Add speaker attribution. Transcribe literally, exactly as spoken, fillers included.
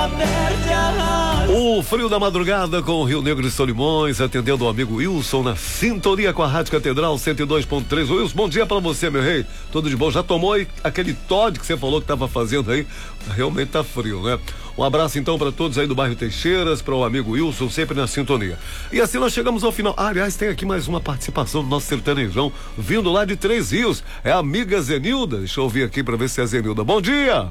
Speaker 1: O frio da madrugada com o Rio Negro e Solimões, atendendo o amigo Wilson na sintonia com a Rádio Catedral cento e dois ponto três. Wilson, bom dia pra você, meu rei. Tudo de bom? Já tomou aí aquele Todd que você falou que tava fazendo aí? Realmente tá frio, né? Um abraço então para todos aí do bairro Teixeiras, para o amigo Wilson, sempre na sintonia. E assim nós chegamos ao final. Ah, aliás, tem aqui mais uma participação do nosso sertanejão, vindo lá de Três Rios. É a amiga Zenilda. Deixa eu ouvir aqui para ver se é a Zenilda. Bom dia!